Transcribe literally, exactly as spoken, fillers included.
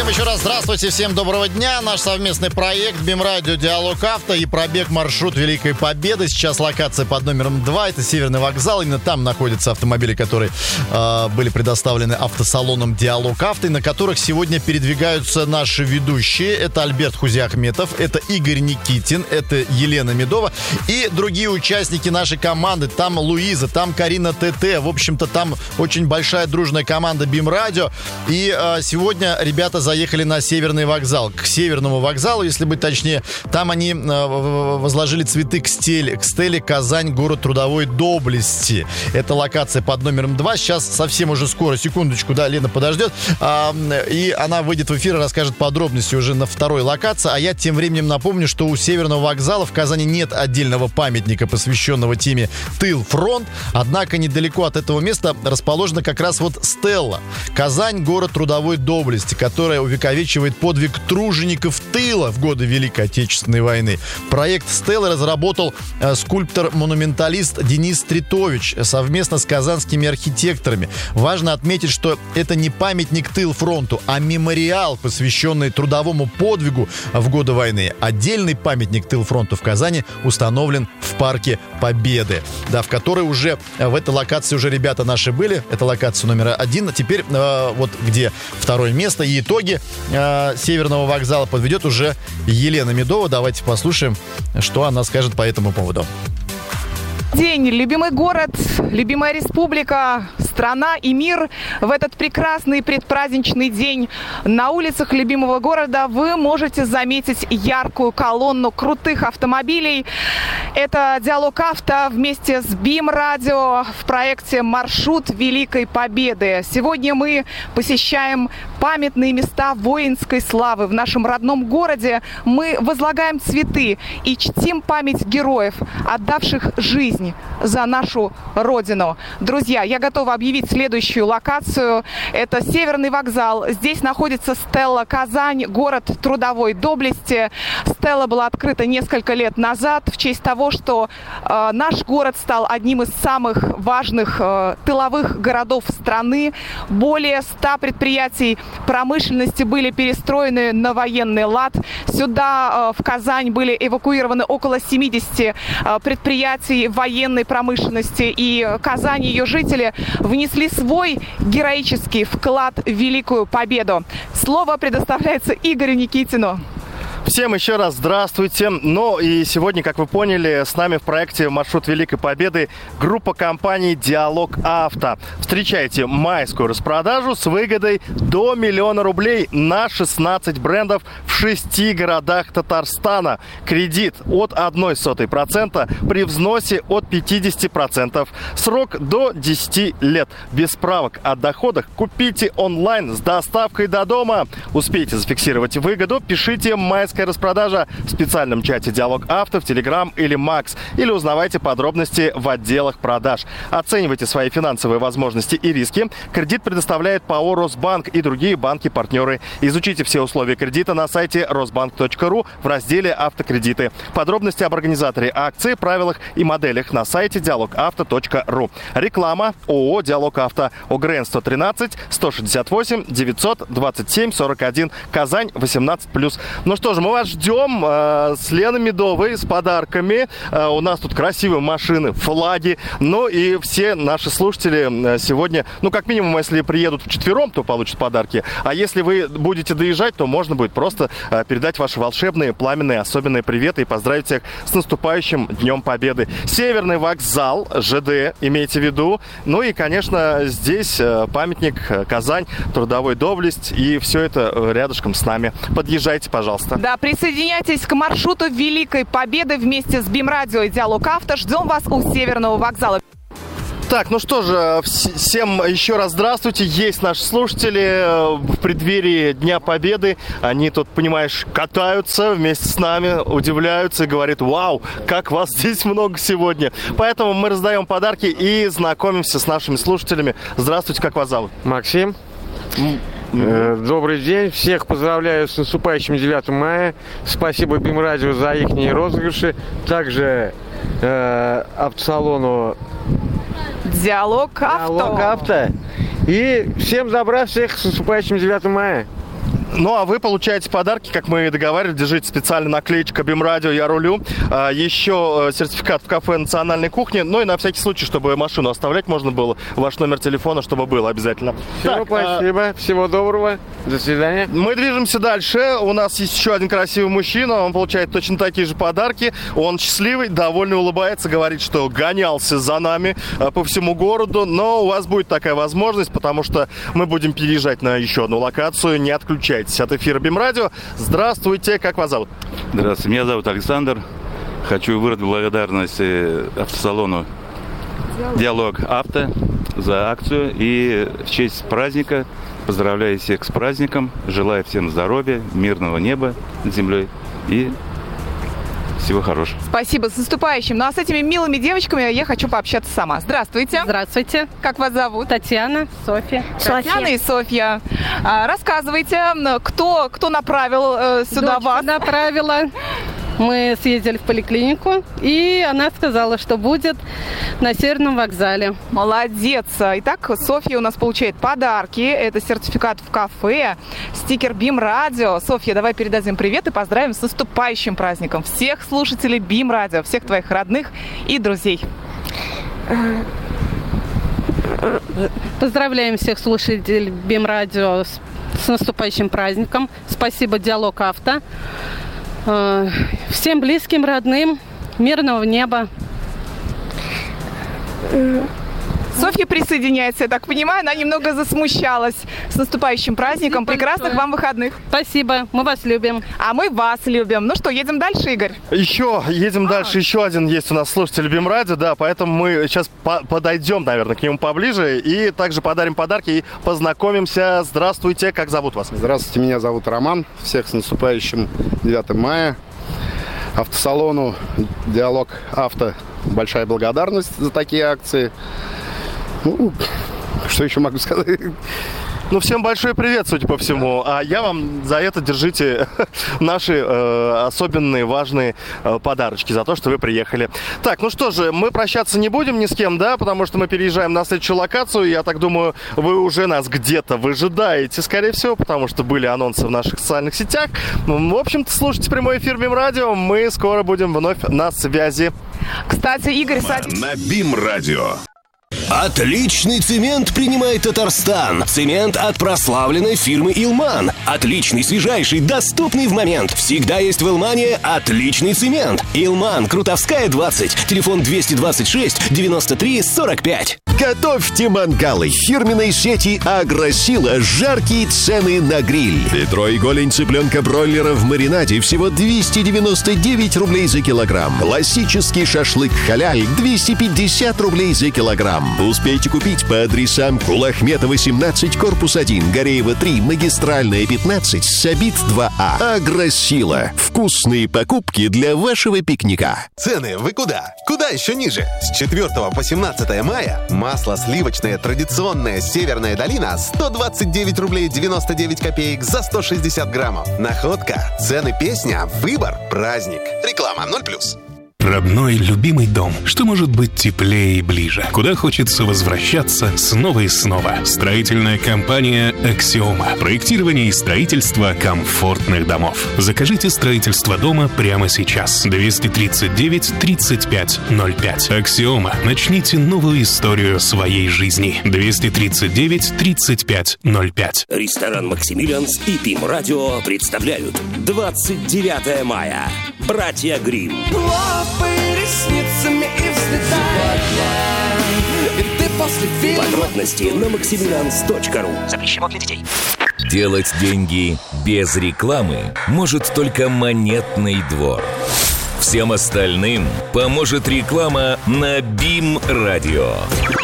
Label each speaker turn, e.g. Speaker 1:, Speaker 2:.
Speaker 1: Всем еще раз здравствуйте, всем доброго дня. Наш совместный проект БИМ-радио «Диалог Авто» и пробег маршрут Великой Победы. Сейчас локация под номером два. Это Северный вокзал. Именно там находятся автомобили, которые э, были предоставлены автосалоном «Диалог Авто», и на которых сегодня передвигаются наши ведущие. Это Альберт Хузиахметов, это Игорь Никитин, это Елена Медова и другие участники нашей команды. Там Луиза, там Карина ТТ. В общем-то, там очень большая дружная команда БИМ-радио. И э, сегодня ребята заехали на Северный вокзал. К Северному вокзалу, если быть точнее. Там они э, возложили цветы к стеле, к стеле «Казань. Город трудовой доблести». Это локация под номером два. Сейчас совсем уже скоро, секундочку, да, Лена подождет. Э, и она выйдет в эфир и расскажет подробности уже на второй локации. А я тем временем напомню, что у Северного вокзала в Казани нет отдельного памятника, посвященного теме «Тыл-фронт». Однако недалеко от этого места расположена как раз вот стелла «Казань. Город трудовой доблести», которая увековечивает подвиг тружеников тыла в годы Великой Отечественной войны. Проект стеллы разработал э, скульптор-монументалист Денис Тритович совместно с казанскими архитекторами. Важно отметить, что это не памятник тыл-фронту, а мемориал, посвященный трудовому подвигу в годы войны. Отдельный памятник тыл-фронту в Казани установлен в парке Победы, да, в которой уже в этой локации уже ребята наши были. Это локация номер один. А теперь э, вот где второе место и итоги э, Северного вокзала подведет уже Елена Медова. Давайте послушаем, что она скажет по этому поводу.
Speaker 2: День, любимый город, любимая республика, страна и мир. В этот прекрасный предпраздничный день на улицах любимого города вы можете заметить яркую колонну крутых автомобилей. Это «Диалог Авто» вместе с БИМ-радио в проекте «Маршрут Великой Победы». Сегодня мы посещаем памятные места воинской славы в нашем родном городе. Мы возлагаем цветы и чтим память героев, отдавших жизнь за нашу родину. Друзья, я готова объявить следующую локацию. Это Северный вокзал. Здесь находится стелла «Казань. Город трудовой доблести». Стелла была открыта несколько лет назад в честь того, что э, наш город стал одним из самых важных э, тыловых городов страны. Более ста предприятий промышленности были перестроены на военный лад. Сюда, э, в Казань, были эвакуированы около семидесяти э, предприятий военной военной промышленности, и Казань и ее жители внесли свой героический вклад в Великую Победу. Слово предоставляется Игорю Никитину.
Speaker 3: Всем еще раз здравствуйте. Ну и сегодня, как вы поняли, с нами в проекте «Маршрут Великой Победы» группа компаний «Диалог Авто». Встречайте майскую распродажу с выгодой до миллиона рублей на шестнадцать брендов в шести городах Татарстана. Кредит от одной сотой процента при взносе от пятидесяти процентов. Срок до десяти лет. Без справок о доходах купите онлайн с доставкой до дома. Успейте зафиксировать выгоду, пишите «Майская распродажа» в специальном чате «Диалог Авто» в Telegram или Макс, или узнавайте подробности в отделах продаж. Оценивайте свои финансовые возможности и риски. Кредит предоставляет ПАО «Росбанк» и другие банки-партнеры. Изучите все условия кредита на сайте росбанк точка ру в разделе «Автокредиты». Подробности об организаторе акции, правилах и моделях на сайте диалог авто точка ру. Реклама. ООО «Диалог Авто». ОГРН сто тринадцать сто шестьдесят восемь девятьсот двадцать семь сорок один. Казань восемнадцать плюс. Ну что же, мы вас ждем э, с Леной Медовой, с подарками. Э, у нас тут красивые машины, флаги. Ну и все наши слушатели сегодня, ну как минимум, если приедут вчетвером, то получат подарки. А если вы будете доезжать, то можно будет просто э, передать ваши волшебные, пламенные, особенные приветы и поздравить всех с наступающим Днем Победы. Северный вокзал, ЖД, имейте в виду. Ну и, конечно, здесь э, памятник Казань, трудовой доблесть. И все это рядышком с нами. Подъезжайте, пожалуйста.
Speaker 2: Да, присоединяйтесь к маршруту Великой Победы вместе с БИМ-радио и «Диалог Авто». Ждем вас у Северного вокзала.
Speaker 3: Так, ну что же, всем еще раз здравствуйте. Есть наши слушатели в преддверии Дня Победы. Они тут, понимаешь, катаются вместе с нами, удивляются и говорят: вау, как вас здесь много сегодня. Поэтому мы раздаем подарки и знакомимся с нашими слушателями. Здравствуйте, как вас зовут?
Speaker 4: Максим. Добрый день. Всех поздравляю с наступающим девятым мая. Спасибо БИМ-радио за их розыгрыши. Также э, автосалону
Speaker 2: «Диалог Авто».
Speaker 4: «Диалог Авто». И всем добра, всех с наступающим девятым мая.
Speaker 3: Ну, а вы получаете подарки, как мы и договаривались. Держите специально наклеечка «Бимрадио, я рулю». А, еще сертификат в кафе «Национальной кухни». Ну и на всякий случай, чтобы машину оставлять можно было, ваш номер телефона, чтобы был обязательно.
Speaker 4: Все, так, спасибо. А... Всего доброго. До свидания.
Speaker 3: Мы движемся дальше. У нас есть еще один красивый мужчина. Он получает точно такие же подарки. Он счастливый, довольно улыбается, говорит, что гонялся за нами по всему городу. Но у вас будет такая возможность, потому что мы будем переезжать на еще одну локацию. Не отключайтесь от эфира Бимрадио. Здравствуйте, как вас зовут?
Speaker 5: Здравствуйте, меня зовут Александр. Хочу выразить благодарность автосалону «Диалог Авто» за акцию. И в честь праздника поздравляю всех с праздником. Желаю всем здоровья, мирного неба над землей и всего хорошего.
Speaker 2: Спасибо, с наступающим. Ну а с этими милыми девочками я хочу пообщаться сама. Здравствуйте.
Speaker 6: Здравствуйте.
Speaker 2: Как вас зовут?
Speaker 6: Татьяна, Софья.
Speaker 2: Татьяна и Софья. А, рассказывайте, кто, кто направил э, сюда
Speaker 6: Дочка
Speaker 2: вас?
Speaker 6: направила. Мы съездили в поликлинику, и она сказала, что будет на Северном вокзале.
Speaker 2: Молодец. Итак, Софья у нас получает подарки. Это сертификат в кафе, стикер Бимрадио. Софья, давай передадим привет и поздравим с наступающим праздником всех слушателей Бимрадио, всех твоих родных и друзей.
Speaker 6: Поздравляем всех слушателей Бимрадио с, с наступающим праздником. Спасибо «Диалог Авто». Всем близким, родным, мирного неба.
Speaker 2: Софья присоединяется, я так понимаю, она немного засмущалась. С наступающим праздником. Спасибо. Прекрасных вам выходных.
Speaker 6: Спасибо, мы вас любим.
Speaker 2: А мы вас любим. Ну что, едем дальше, Игорь?
Speaker 3: Еще, едем а. дальше. Еще один есть у нас слушатель Бимрадио, да, поэтому мы сейчас по- подойдем, наверное, к нему поближе и также подарим подарки и познакомимся. Здравствуйте, как зовут вас?
Speaker 7: Здравствуйте, меня зовут Роман. Всех с наступающим девятым мая. Автосалону «Диалог Авто» большая благодарность за такие акции. Ну, что еще могу сказать?
Speaker 3: Ну, всем большой привет, судя по всему. А я вам за это держите наши э, особенные, важные э, подарочки за то, что вы приехали. Так, ну что же, мы прощаться не будем ни с кем, да, потому что мы переезжаем на следующую локацию. Я так думаю, вы уже нас где-то выжидаете, скорее всего, потому что были анонсы в наших социальных сетях. В общем-то, слушайте прямой эфир Бимрадио. Мы скоро будем вновь на связи.
Speaker 2: Кстати, Игорь садится
Speaker 8: на Бимрадио.
Speaker 9: Отличный цемент принимает Татарстан. Цемент от прославленной фирмы «Илман». Отличный, свежайший, доступный в момент. Всегда есть в «Илмане» отличный цемент. «Илман», Крутовская, двадцать. Телефон двести двадцать шесть девяносто три сорок пять.
Speaker 8: Готовьте мангалы фирменной сети «Агросила». Жаркие цены на гриль. Бедро и голень цыпленка-бройлера в маринаде всего двести девяносто девять рублей за килограмм. Классический шашлык халяль двести пятьдесят рублей за килограмм. Успейте купить по адресам Кулахметова, семнадцать, корпус один, Гореева три, Магистральная пятнадцать, Сабит два А. «Агросила». Вкусные покупки для вашего пикника.
Speaker 10: Цены вы куда? Куда еще ниже? С четвёртого по семнадцатое мая масло сливочное традиционное «Северная долина» сто двадцать девять рублей девяносто девять копеек за сто шестьдесят граммов. Находка, цены песня, выбор, праздник. Реклама ноль плюс.
Speaker 11: Родной, любимый дом. Что может быть теплее и ближе? Куда хочется возвращаться снова и снова? Строительная компания «Аксиома». Проектирование и строительство комфортных домов. Закажите строительство дома прямо сейчас. двести тридцать девять тридцать пять ноль пять. «Аксиома». Начните новую историю своей жизни. двести тридцать девять тридцать пять ноль пять.
Speaker 9: Ресторан «Максимилианс» и ПИМ-радио представляют двадцать девятое мая. Братья Гримм. Подробности на максимилианс точка ру. Запрещено для детей.
Speaker 12: Делать деньги без рекламы может только Монетный двор. Всем остальным поможет реклама на Бим-радио.